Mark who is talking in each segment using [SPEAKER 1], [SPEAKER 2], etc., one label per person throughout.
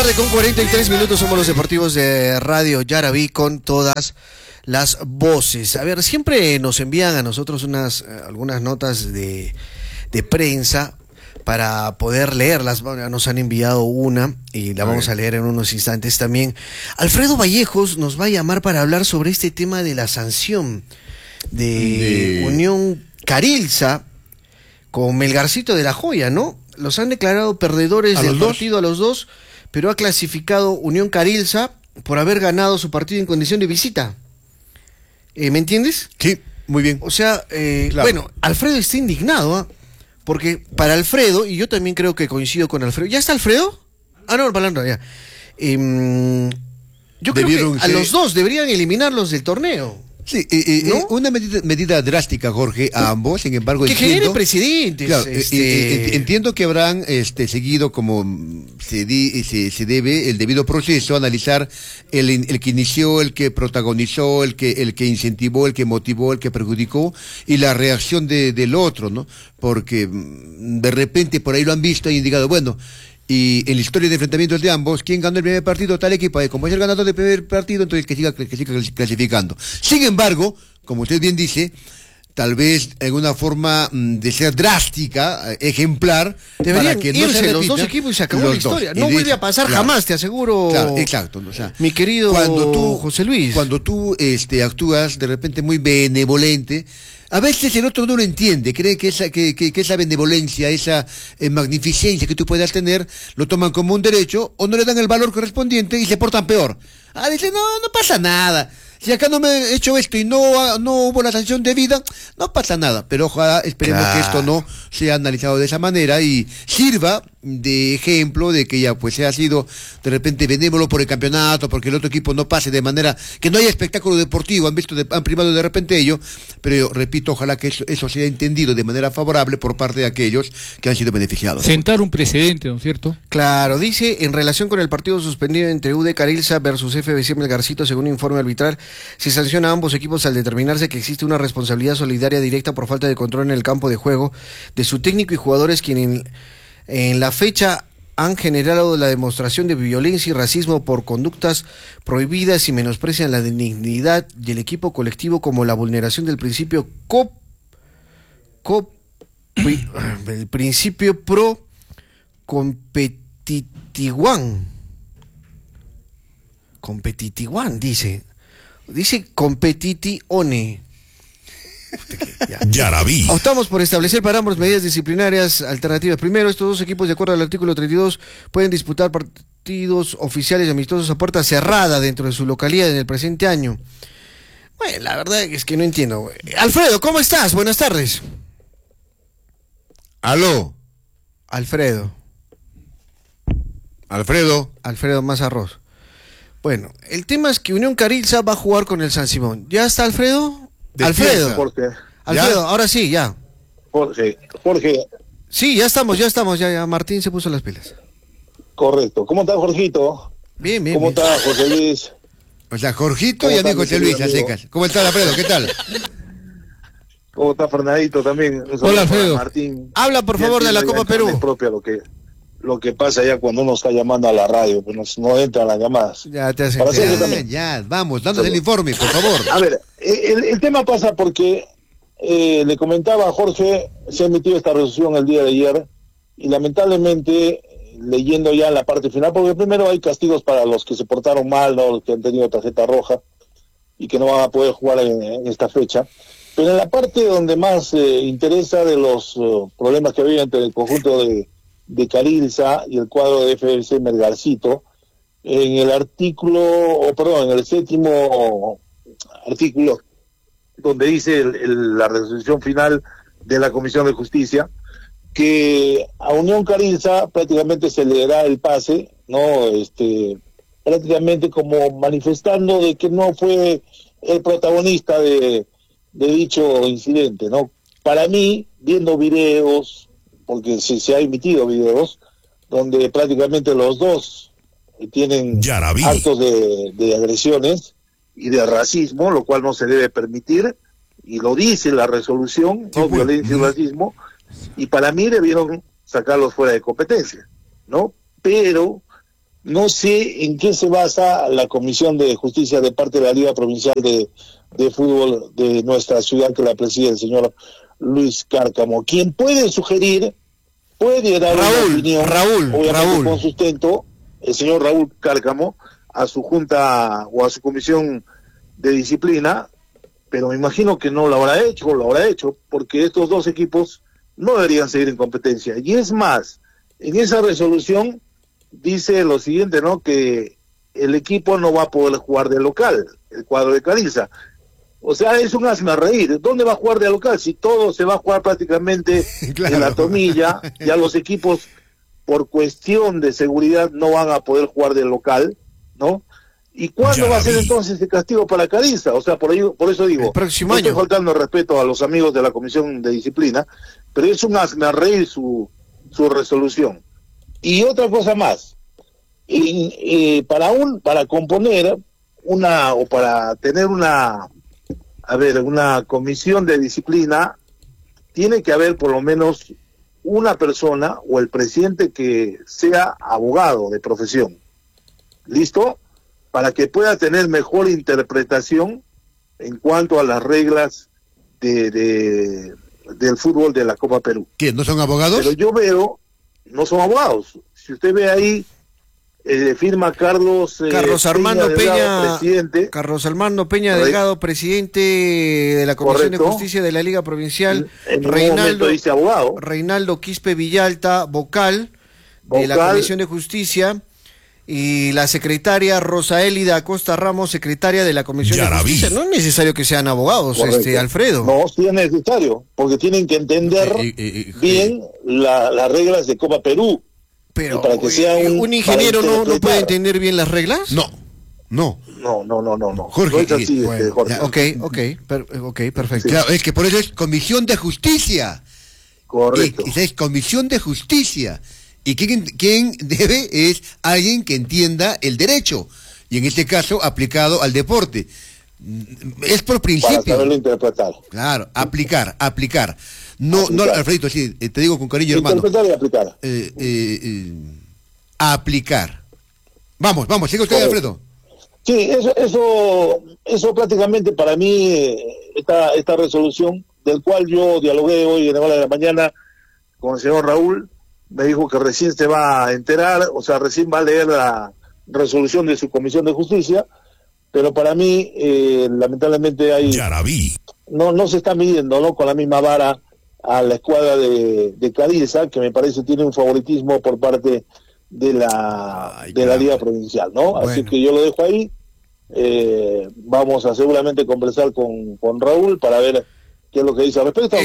[SPEAKER 1] tarde con 43 minutos, somos los deportivos de Radio Yarabí con todas las voces. A ver, siempre nos envían a nosotros algunas notas de prensa para poder leerlas. Bueno, nos han enviado una y la vamos a leer en unos instantes también. Alfredo Vallejos nos va a llamar para hablar sobre este tema de la sanción de Unión Carilza con Melgarcito de la Joya, ¿no? Los han declarado perdedores del partido a los dos, pero ha clasificado Unión Carilza por haber ganado su partido en condición de visita. ¿Me entiendes?
[SPEAKER 2] Sí, muy bien.
[SPEAKER 1] O sea, claro. Bueno, Alfredo está indignado, ¿eh? Porque para Alfredo, y yo también creo que coincido con Alfredo. ¿Ya está Alfredo? Ah, no, Palando, ya. Yo creo que a los dos deberían eliminarlos del torneo.
[SPEAKER 2] Sí,
[SPEAKER 1] ¿no?
[SPEAKER 2] Una medida drástica, Jorge, a ambos. Sin embargo,
[SPEAKER 1] que genere precedentes.
[SPEAKER 2] Claro, entiendo que habrán seguido como se debe el debido proceso, analizar el que inició, el que protagonizó, el que incentivó, el que motivó, el que perjudicó y la reacción del otro, ¿no? Porque de repente por ahí lo han visto y indicado, bueno, y en la historia de enfrentamientos de ambos, ¿quién ganó el primer partido? Tal equipo, como es el ganador del primer partido, entonces que siga clasificando. Sin embargo, como usted bien dice, tal vez en una forma de ser drástica, ejemplar,
[SPEAKER 1] deberían
[SPEAKER 2] para que
[SPEAKER 1] irse
[SPEAKER 2] no se repita,
[SPEAKER 1] los dos equipos y se acabó la historia. No vuelve a pasar jamás, te aseguro.
[SPEAKER 2] Claro, exacto. O sea,
[SPEAKER 1] mi querido José Luis.
[SPEAKER 2] Cuando tú actúas de repente muy benevolente, a veces el otro no lo entiende, cree que esa benevolencia, esa magnificencia que tú puedas tener, lo toman como un derecho o no le dan el valor correspondiente y se portan peor. Dice, no pasa nada. Si acá no me he hecho esto y no hubo la sanción debida, no pasa nada. Pero ojalá, esperemos que esto no sea analizado de esa manera y sirva de ejemplo de que ya pues ha sido de repente benévolo por el campeonato, porque el otro equipo no pase de manera que no haya espectáculo deportivo, han privado de repente ello, pero yo repito, ojalá que eso sea entendido de manera favorable por parte de aquellos que han sido beneficiados.
[SPEAKER 3] Sentar un precedente, ¿no es cierto?
[SPEAKER 1] Claro, dice, en relación con el partido suspendido entre UD Carilza versus FBC Melgarcito, según informe arbitral, se sanciona a ambos equipos al determinarse que existe una responsabilidad solidaria directa por falta de control en el campo de juego de su técnico y jugadores quienes en la fecha han generado la demostración de violencia y racismo por conductas prohibidas y menosprecian la dignidad del equipo colectivo, como la vulneración del principio el principio pro competitivan, dice competitione.
[SPEAKER 4] Yarabí.
[SPEAKER 1] Optamos por establecer parámetros, medidas disciplinarias alternativas. Primero, estos dos equipos, de acuerdo al artículo 32, pueden disputar partidos oficiales y amistosos a puerta cerrada dentro de su localidad en el presente año. Bueno, la verdad es que no entiendo. Alfredo, ¿cómo estás? Buenas tardes.
[SPEAKER 2] Aló.
[SPEAKER 1] Alfredo más arroz. Bueno, el tema es que Unión Carilza va a jugar con el San Simón. ¿Ya está Alfredo? Alfredo, ahora sí, ya.
[SPEAKER 5] Jorge.
[SPEAKER 1] Sí, ya estamos, ya Martín se puso las pilas.
[SPEAKER 5] Correcto. ¿Cómo está, Jorgito?
[SPEAKER 1] Bien.
[SPEAKER 5] ¿Cómo está, José Luis?
[SPEAKER 2] O sea, Jorgito y a mí José Luis, a secas. ¿Cómo está, Alfredo? ¿Qué tal?
[SPEAKER 5] ¿Cómo está, Fernandito, también?
[SPEAKER 3] Hola, Alfredo.
[SPEAKER 5] Martín.
[SPEAKER 1] Habla, por favor, de la Copa Perú.
[SPEAKER 5] Es propia lo que pasa ya cuando uno está llamando a la radio, pues no entran las llamadas.
[SPEAKER 1] Ya te hacen.
[SPEAKER 2] Ya, vamos, dándonos el informe, por favor.
[SPEAKER 5] A ver, el tema pasa porque le comentaba a Jorge, se ha emitido esta resolución el día de ayer y lamentablemente, leyendo ya la parte final, porque primero hay castigos para los que se portaron mal, ¿no? Los que han tenido tarjeta roja y que no van a poder jugar en esta fecha. Pero en la parte donde más interesa de los problemas que había entre el conjunto de Carilza y el cuadro de FBC Melgarcito, en el en el séptimo artículo, donde dice la resolución final de la Comisión de Justicia, que a Unión Carilza prácticamente se le dará el pase, ¿no? Prácticamente como manifestando de que no fue el protagonista de dicho incidente, ¿no? Para mí, viendo videos, porque se ha emitido videos, donde prácticamente los dos tienen actos de agresiones y de racismo, lo cual no se debe permitir, y lo dice la resolución, no violencia y racismo, y para mí debieron sacarlos fuera de competencia, ¿no? Pero No sé en qué se basa la Comisión de Justicia de parte de la Liga Provincial de Fútbol de nuestra ciudad, que la preside el señor Luis Cárcamo, quien puede sugerir, puede dar una opinión, obviamente con sustento, el señor Raúl Cárcamo, a su junta o a su comisión de disciplina, pero me imagino que no lo habrá hecho, porque estos dos equipos no deberían seguir en competencia. Y es más, en esa resolución dice lo siguiente, ¿no? Que el equipo no va a poder jugar de local, el cuadro de Carissa. O sea, es un hazme reír. ¿Dónde va a jugar de local? Si todo se va a jugar prácticamente
[SPEAKER 2] Claro.
[SPEAKER 5] en la Tomilla, ya los equipos, por cuestión de seguridad, no van a poder jugar de local, ¿no? ¿Y cuándo va a ser entonces el castigo para Carissa? O sea, por eso digo,
[SPEAKER 1] el próximo
[SPEAKER 5] no
[SPEAKER 1] año.
[SPEAKER 5] estoy faltando el respeto a los amigos de la Comisión de Disciplina, pero es un hazme reír su resolución. Y otra cosa más, para componer para tener una comisión de disciplina, tiene que haber por lo menos una persona o el presidente que sea abogado de profesión. ¿Listo? Para que pueda tener mejor interpretación en cuanto a las reglas del fútbol de la Copa Perú.
[SPEAKER 2] ¿Qué? ¿No son abogados?
[SPEAKER 5] Pero yo veo, no son abogados. Si usted ve ahí, firma Carlos
[SPEAKER 1] Armando Peña,
[SPEAKER 5] Delgado, presidente.
[SPEAKER 1] Carlos Armando Peña
[SPEAKER 5] Correcto.
[SPEAKER 1] Delgado, presidente de la Comisión
[SPEAKER 5] Correcto.
[SPEAKER 1] de Justicia de la Liga Provincial.
[SPEAKER 5] En un momento dice abogado.
[SPEAKER 1] Reinaldo Quispe Villalta, vocal de la Comisión de Justicia. Y la secretaria Rosaélida Acosta Ramos, secretaria de la Comisión de Justicia. No es necesario que sean abogados,
[SPEAKER 5] Correcto.
[SPEAKER 1] Alfredo.
[SPEAKER 5] No, sí es necesario, porque tienen que entender bien las reglas de Copa Perú.
[SPEAKER 1] Pero
[SPEAKER 5] para que sea
[SPEAKER 1] un ingeniero no puede entender bien las reglas.
[SPEAKER 2] No.
[SPEAKER 5] No.
[SPEAKER 2] Jorge,
[SPEAKER 5] no es así,
[SPEAKER 2] bueno,
[SPEAKER 5] Jorge.
[SPEAKER 1] Ok, perfecto.
[SPEAKER 2] Claro, es que por eso es Comisión de Justicia.
[SPEAKER 5] Correcto.
[SPEAKER 2] Esa es Comisión de Justicia. Y quien debe es alguien que entienda el derecho. Y en este caso, aplicado al deporte. Es por principio.
[SPEAKER 5] Para saberlo interpretar.
[SPEAKER 2] Claro, aplicar. No, Alfredito, sí, te digo con cariño, hermano.
[SPEAKER 5] Interpretar y aplicar.
[SPEAKER 2] Aplicar. Vamos, sigue usted, Alfredo.
[SPEAKER 5] Sí, eso prácticamente para mí, esta resolución, del cual yo dialogué hoy en la hora de la mañana con el señor Raúl, me dijo que recién se va a enterar, o sea, recién va a leer la resolución de su Comisión de Justicia, pero para mí, lamentablemente no se está midiendo, ¿no?, con la misma vara a la escuadra de Carissa, que me parece tiene un favoritismo por parte de la Liga Provincial, ¿no? Bueno. Así que yo lo dejo ahí. Vamos a seguramente conversar con Raúl para ver qué es lo que dice al respecto.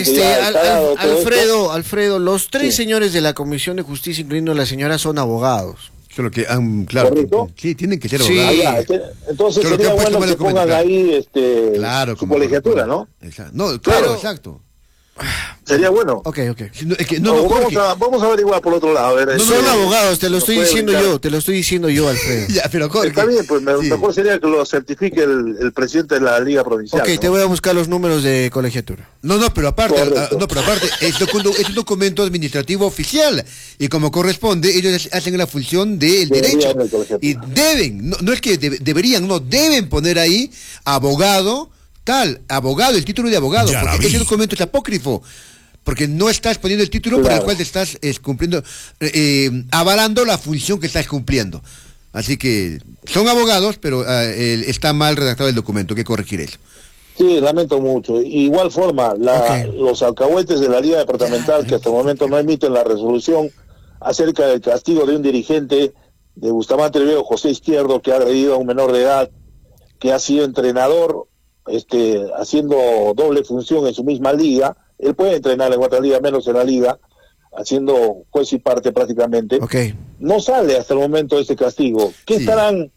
[SPEAKER 1] Alfredo, los tres señores de la Comisión de Justicia, incluyendo la señora, son abogados.
[SPEAKER 2] Solo que claro, sí, tienen que ser abogados.
[SPEAKER 5] Entonces sería bueno que pongan ahí
[SPEAKER 2] claro,
[SPEAKER 5] su colegiatura, ¿no?
[SPEAKER 2] No, claro, exacto.
[SPEAKER 5] Sería bueno.
[SPEAKER 1] Ok.
[SPEAKER 5] Vamos a averiguar por otro lado. A ver,
[SPEAKER 1] son abogados, te lo estoy diciendo yo, Alfredo.
[SPEAKER 2] Ya, pero Jorge,
[SPEAKER 5] está bien, pues mejor sería que lo certifique el presidente de la Liga Provincial.
[SPEAKER 1] Ok, ¿no? Te voy a buscar los números de colegiatura.
[SPEAKER 2] Pero aparte, es un documento administrativo oficial y como corresponde, ellos hacen la función del derecho y deben, no es que deberían, deben poner ahí abogado, el título de abogado, porque ese documento es apócrifo, porque no estás poniendo el título por el cual te estás cumpliendo, avalando la función que estás cumpliendo. Así que son abogados, pero está mal redactado el documento, hay que corregir eso.
[SPEAKER 5] Sí, lamento mucho. Igual forma, los alcahuetes de la Liga Departamental, que hasta el momento no emiten la resolución acerca del castigo de un dirigente de Bustamante Rivero, José Izquierdo, que ha agredido a un menor de edad, que ha sido entrenador, haciendo doble función en su misma liga. Él puede entrenar en otra liga, menos en la liga, haciendo juez y parte prácticamente. No sale hasta el momento ese castigo. ¿Qué estarán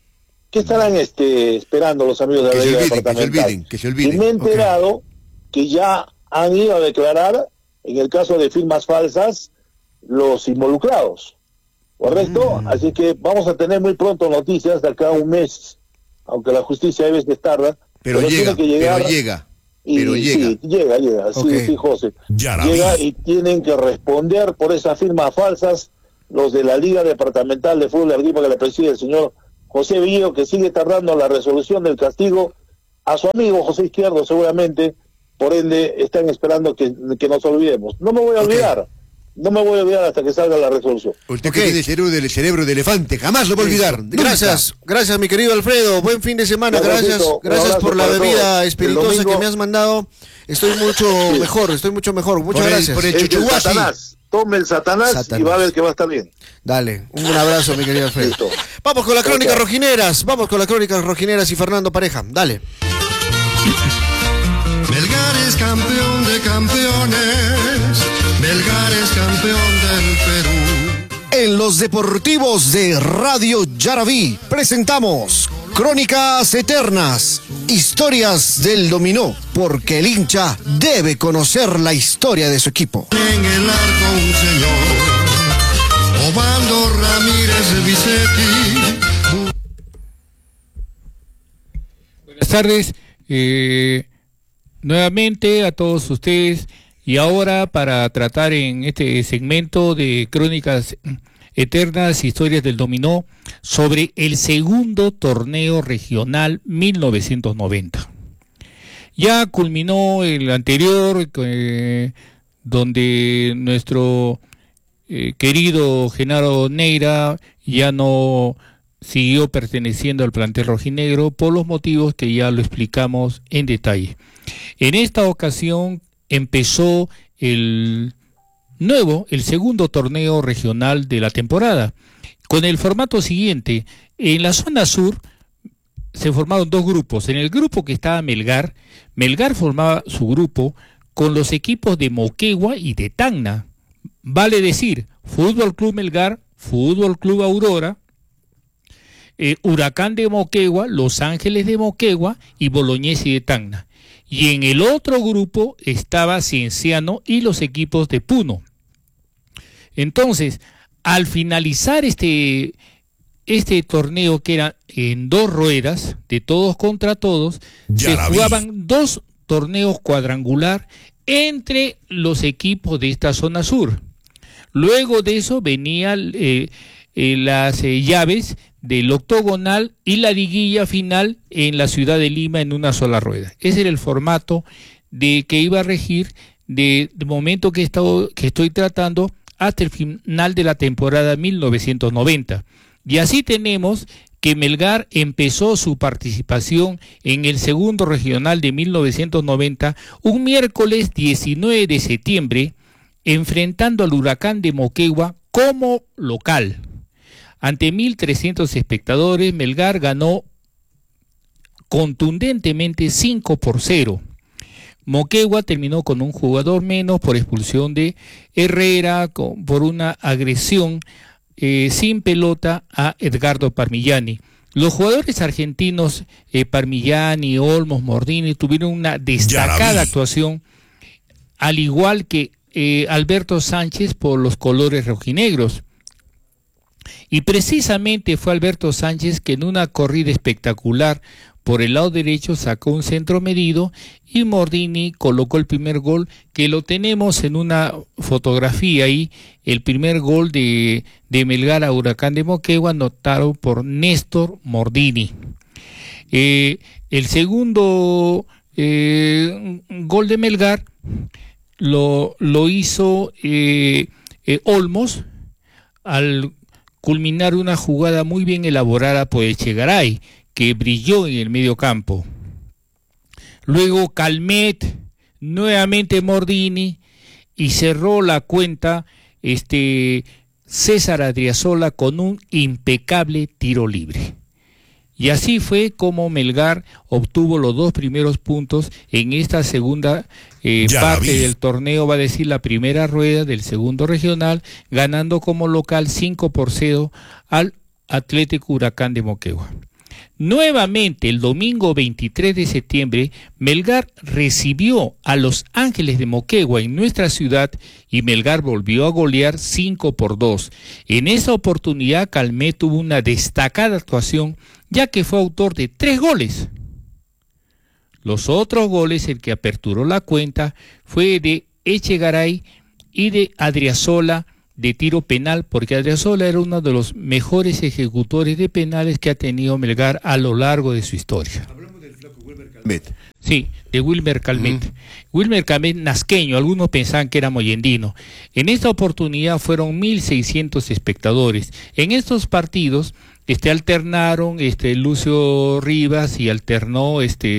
[SPEAKER 5] esperando los amigos de la liga departamental?
[SPEAKER 2] Que se olviden.
[SPEAKER 5] Y me he enterado que ya han ido a declarar, en el caso de firmas falsas, los involucrados. ¿Correcto? Así que vamos a tener muy pronto noticias de acá a un mes, aunque la justicia debe de tarda.
[SPEAKER 2] Pero llega. Sí,
[SPEAKER 5] llega, sí, José. Llega y tienen que responder por esas firmas falsas los de la Liga Departamental de Fútbol de Arequipa, que le preside el señor José Villero, que sigue tardando la resolución del castigo a su amigo José Izquierdo, seguramente. Por ende, están esperando que nos olvidemos. No me voy a olvidar. No me voy a olvidar hasta que salga la resolución.
[SPEAKER 2] Usted que tiene cerebro de elefante, jamás lo va a olvidar.
[SPEAKER 1] Gracias mi querido Alfredo, buen fin de semana, gracias por la bebida espirituosa que me has mandado. Estoy mucho mejor, muchas gracias.
[SPEAKER 5] Por el Satanás, tome el Satanás y va a ver que va a estar bien.
[SPEAKER 1] Dale, un abrazo mi querido Alfredo. Listo. Vamos con las crónicas rojineras y Fernando Pareja, dale.
[SPEAKER 4] Melgar es campeón de campeones, Melgar es campeón del Perú.
[SPEAKER 1] En los deportivos de Radio Yaraví presentamos Crónicas Eternas, historias del dominó, porque el hincha debe conocer la historia de su equipo.
[SPEAKER 4] En el arco un señor, Obando Ramírez Vicetti.
[SPEAKER 3] Buenas tardes. Nuevamente a todos ustedes, y ahora para tratar en este segmento de Crónicas Eternas, Historias del Dominó, sobre el segundo torneo regional 1990. Ya culminó el anterior, donde nuestro querido Genaro Neira ya no siguió perteneciendo al plantel rojinegro por los motivos que ya lo explicamos en detalle. En esta ocasión empezó el segundo torneo regional de la temporada, con el formato siguiente. En la zona sur se formaron dos grupos. En el grupo que estaba Melgar formaba su grupo con los equipos de Moquegua y de Tacna. Vale decir, Fútbol Club Melgar, Fútbol Club Aurora, Huracán de Moquegua, Los Ángeles de Moquegua y Bolognesi de Tacna. Y en el otro grupo estaba Cienciano y los equipos de Puno. Entonces, al finalizar este torneo, que era en 2 ruedas, de todos contra todos, se jugaban 2 torneos cuadrangular entre los equipos de esta zona sur. Luego de eso venían las llaves del octogonal y la liguilla final en la ciudad de Lima en una sola rueda. Ese era el formato que iba a regir de momento que estoy tratando hasta el final de la temporada 1990. Y así tenemos que Melgar empezó su participación en el segundo regional de 1990 un miércoles 19 de septiembre, enfrentando al Huracán de Moquegua como local. Ante 1.300 espectadores, Melgar ganó contundentemente 5-0. Moquegua terminó con un jugador menos por expulsión de Herrera por una agresión sin pelota a Edgardo Parmigiani. Los jugadores argentinos Parmigiani, Olmos, Mordini tuvieron una destacada actuación, al igual que Alberto Sánchez por los colores rojinegros. Y precisamente fue Alberto Sánchez que en una corrida espectacular por el lado derecho sacó un centro medido y Mordini colocó el primer gol, que lo tenemos en una fotografía ahí, el primer gol de Melgar a Huracán de Moquegua, anotado por Néstor Mordini. El segundo gol de Melgar lo hizo Olmos al culminar una jugada muy bien elaborada por Echegaray, que brilló en el medio campo. Luego Calmet, nuevamente Mordini, y cerró la cuenta César Adriasola con un impecable tiro libre. Y así fue como Melgar obtuvo los 2 primeros puntos en esta segunda parte del torneo, va a decir la primera rueda del segundo regional, ganando como local 5-0 al Atlético Huracán de Moquegua. Nuevamente, el domingo 23 de septiembre, Melgar recibió a Los Ángeles de Moquegua en nuestra ciudad y Melgar volvió a golear 5-2. En esa oportunidad, Calmet tuvo una destacada actuación, ya que fue autor de 3 goles. Los otros goles, el que aperturó la cuenta, fue de Echegaray y de Adriasola de tiro penal, porque Adriasola era uno de los mejores ejecutores de penales que ha tenido Melgar a lo largo de su historia.
[SPEAKER 2] Hablamos del flaco Wilmer Calmet.
[SPEAKER 3] Sí, de Wilmer Calmet. Wilmer Calmet nazqueño, algunos pensaban que era moyendino. En esta oportunidad fueron 1.600 espectadores. En estos partidos alternaron Lucio Rivas y alternó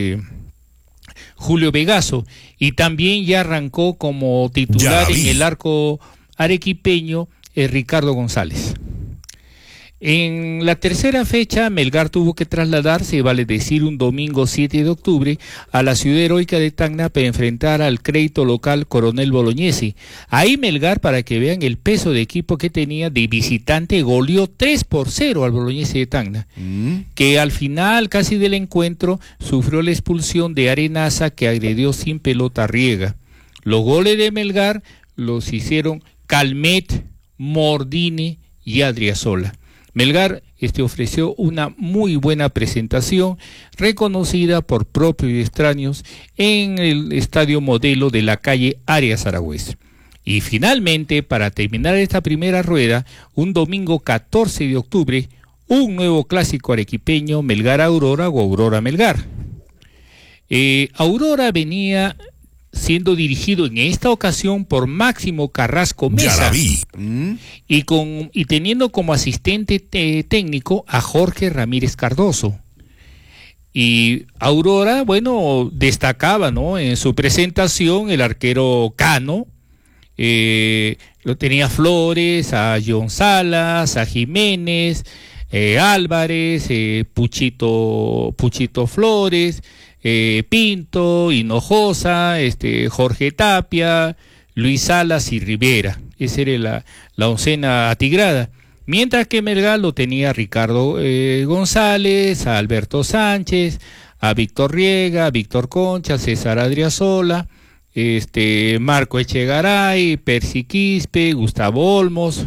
[SPEAKER 3] Julio Vegaso, y también ya arrancó como titular en el arco arequipeño Ricardo González. En la tercera fecha, Melgar tuvo que trasladarse, vale decir un domingo 7 de octubre, a la ciudad heroica de Tacna para enfrentar al crédito local Coronel Bolognesi. Ahí Melgar, para que vean el peso de equipo que tenía de visitante, goleó 3-0 al Bolognesi de Tacna, que al final casi del encuentro sufrió la expulsión de Arenaza, que agredió sin pelota a Riega. Los goles de Melgar los hicieron Calmet, Mordini y Adriasola. Melgar ofreció una muy buena presentación, reconocida por propios y extraños, en el estadio modelo de la calle Arias Aragüez. Y finalmente, para terminar esta primera rueda, un domingo 14 de octubre, un nuevo clásico arequipeño, Melgar Aurora o Aurora Melgar. Aurora venía siendo dirigido en esta ocasión por Máximo Carrasco Mesa y teniendo como asistente técnico a Jorge Ramírez Cardoso. Y Aurora, bueno, destacaba, ¿no?, en su presentación el arquero Cano, lo tenía Flores, a John Salas, a Jiménez, Álvarez, Puchito Flores, Pinto, Hinojosa, Jorge Tapia, Luis Salas y Rivera. Esa era la oncena atigrada. Mientras que Melgar lo tenía a Ricardo González, a Alberto Sánchez, a Víctor Riega, a Víctor Concha, César Adriasola, Marco Echegaray, Percy Quispe, Gustavo Olmos,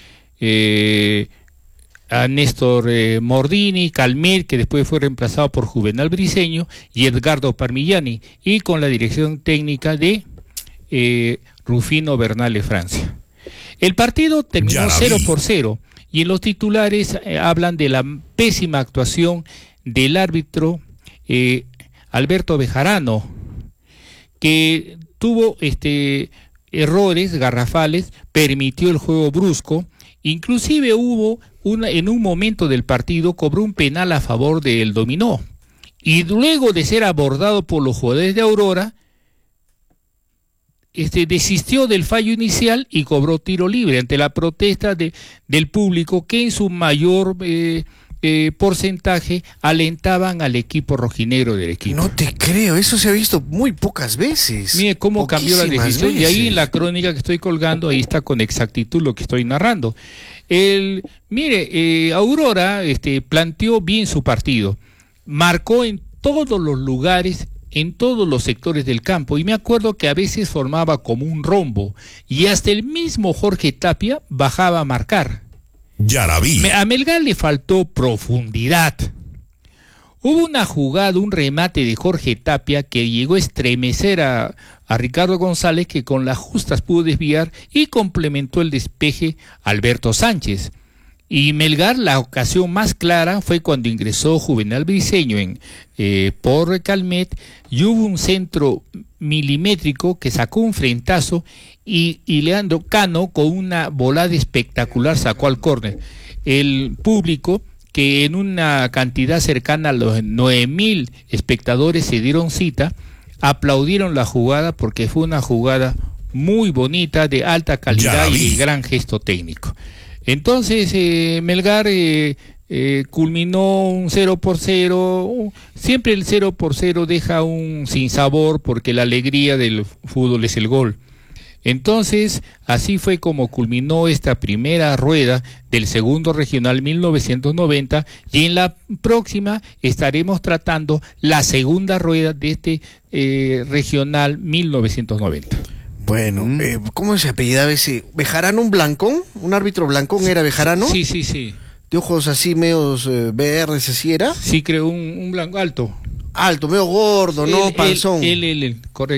[SPEAKER 3] a Néstor Mordini, Calmet, que después fue reemplazado por Juvenal Briceño, y Edgardo Parmigiani, y con la dirección técnica de Rufino Bernal de Francia. El partido terminó 0-0, y en los titulares hablan de la pésima actuación del árbitro Alberto Bejarano, que tuvo errores garrafales, permitió el juego brusco. Inclusive en un momento del partido cobró un penal a favor del Dominó, y luego de ser abordado por los jugadores de Aurora, desistió del fallo inicial y cobró tiro libre ante la protesta del público, que en su mayor porcentaje alentaban al equipo rojinegro del equipo.
[SPEAKER 1] No te creo, eso se ha visto muy pocas veces.
[SPEAKER 3] Mire cómo cambió la decisión,
[SPEAKER 1] veces.
[SPEAKER 3] Y ahí en la crónica que estoy colgando, ahí está con exactitud lo que estoy narrando. Aurora planteó bien su partido, marcó en todos los lugares, en todos los sectores del campo, y me acuerdo que a veces formaba como un rombo, y hasta el mismo Jorge Tapia bajaba a marcar. A Melgar le faltó profundidad. Hubo una jugada, un remate de Jorge Tapia que llegó a estremecer a Ricardo González, que con las justas pudo desviar, y complementó el despeje Alberto Sánchez. Y Melgar, la ocasión más clara fue cuando ingresó Juvenal Briceño por Calmet, y hubo un centro milimétrico que sacó un frentazo, y Leandro Cano con una volada espectacular sacó al córner. El público, que en una cantidad cercana a los 9.000 espectadores se dieron cita, aplaudieron la jugada porque fue una jugada muy bonita, de alta calidad y de gran gesto técnico. Entonces Melgar culminó un 0-0. Siempre el 0-0 deja un sinsabor, porque la alegría del fútbol es el gol. Entonces, así fue como culminó esta primera rueda del segundo regional 1990, y en la próxima estaremos tratando la segunda rueda de este regional 1990.
[SPEAKER 1] Bueno, ¿cómo se apellidaba ese? ¿Bejarano, un blancón? ¿Un árbitro blancón era Bejarano?
[SPEAKER 3] Sí.
[SPEAKER 1] De ojos así medios verdes, ¿así era?
[SPEAKER 3] Sí, creo, un blanco alto.
[SPEAKER 1] Alto, medio gordo, ¿no? Panzón.
[SPEAKER 3] Él, correcto.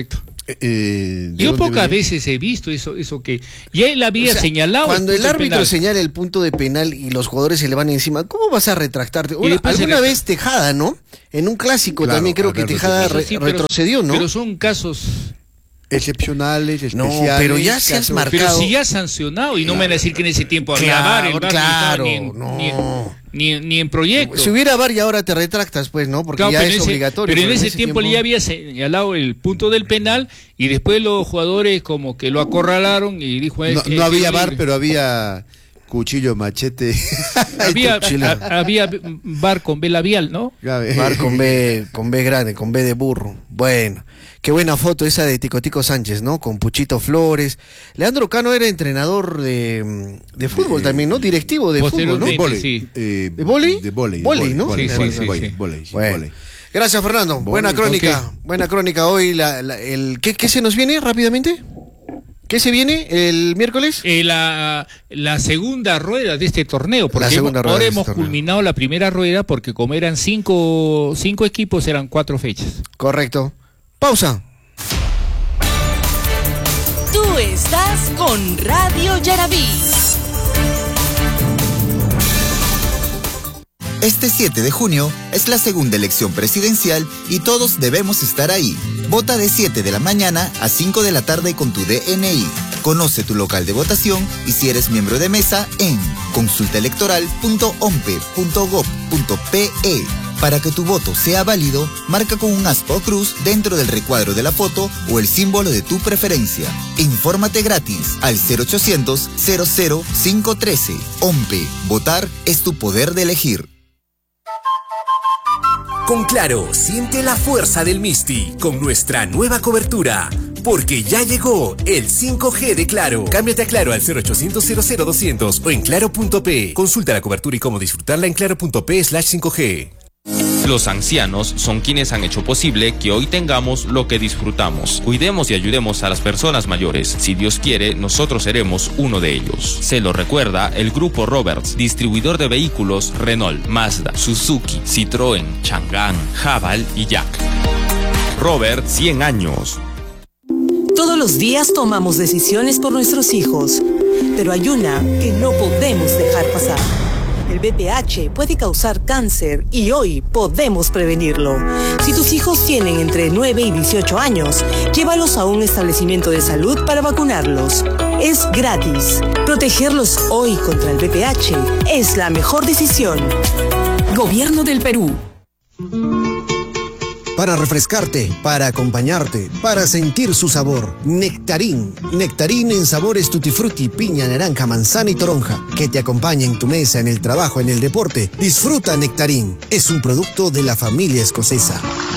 [SPEAKER 3] Yo pocas veces he visto eso que ya él había señalado.
[SPEAKER 1] Cuando el árbitro señala el punto de penal y los jugadores se le van encima, ¿cómo vas a retractarte? Alguna vez Tejada, ¿no? En un clásico también creo que Tejada retrocedió, ¿no?
[SPEAKER 3] Pero son casos
[SPEAKER 2] excepcionales, especiales.
[SPEAKER 1] No, pero ya se has marcado.
[SPEAKER 3] Pero si ya has sancionado y no me van a decir que en ese tiempo había VAR, el VAR
[SPEAKER 1] claro,
[SPEAKER 3] ni en proyecto.
[SPEAKER 1] Si hubiera VAR y ahora te retractas, pues, ¿no? Porque ya es obligatorio.
[SPEAKER 3] Pero en ese tiempo ya había señalado el punto del penal y después los jugadores como que lo acorralaron y dijo...
[SPEAKER 2] No había VAR, pero había cuchillo, machete.
[SPEAKER 3] Había VAR con B labial, ¿no?
[SPEAKER 1] VAR con B grande, con B de burro. Bueno. Qué buena foto esa de Tico Sánchez, ¿no? Con Puchito Flores. Leandro Cano era entrenador de fútbol también, ¿no? Directivo de fútbol, ¿no?
[SPEAKER 3] Sí.
[SPEAKER 1] ¿De vóley?
[SPEAKER 2] De vóley,
[SPEAKER 1] ¿no?
[SPEAKER 3] Sí.
[SPEAKER 1] Bueno. Gracias, Fernando. Buena crónica. Okay. Buena crónica hoy. ¿Qué se nos viene rápidamente? ¿Qué se viene el miércoles?
[SPEAKER 3] La segunda rueda de este torneo, porque ahora hemos culminado la primera rueda porque como eran cinco equipos, eran 4 fechas.
[SPEAKER 1] Correcto. Pausa.
[SPEAKER 6] Tú estás con Radio Yarabí.
[SPEAKER 7] Este 7 de junio es la segunda elección presidencial y todos debemos estar ahí. Vota de 7 de la mañana a 5 de la tarde con tu DNI. Conoce tu local de votación y si eres miembro de mesa en consultaelectoral.ompe.gov.pe. Para que tu voto sea válido, marca con un aspa o cruz dentro del recuadro de la foto o el símbolo de tu preferencia. Infórmate gratis al 0800 00 513. OMPE. Votar es tu poder de elegir.
[SPEAKER 8] Con Claro, siente la fuerza del Misti con nuestra nueva cobertura. Porque ya llegó el 5G de Claro. Cámbiate a Claro al 0800 00200 o en claro.pe. Consulta la cobertura y cómo disfrutarla en claro.pe/5G.
[SPEAKER 9] Los ancianos son quienes han hecho posible que hoy tengamos lo que disfrutamos. Cuidemos y ayudemos a las personas mayores. Si Dios quiere, nosotros seremos uno de ellos. Se lo recuerda el Grupo Roberts, distribuidor de vehículos Renault, Mazda, Suzuki, Citroën, Chang'an, Haval y Jack. Robert, 100 años.
[SPEAKER 6] Todos los días tomamos decisiones por nuestros hijos, pero hay una que no podemos dejar pasar. El VPH puede causar cáncer y hoy podemos prevenirlo. Si tus hijos tienen entre 9 y 18 años, llévalos a un establecimiento de salud para vacunarlos. Es gratis. Protegerlos hoy contra el VPH es la mejor decisión. Gobierno del Perú.
[SPEAKER 10] Para refrescarte, para acompañarte, para sentir su sabor. Nectarín. Nectarín en sabores tutti frutti, piña, naranja, manzana y toronja. Que te acompaña en tu mesa, en el trabajo, en el deporte. Disfruta Nectarín. Es un producto de la familia escocesa.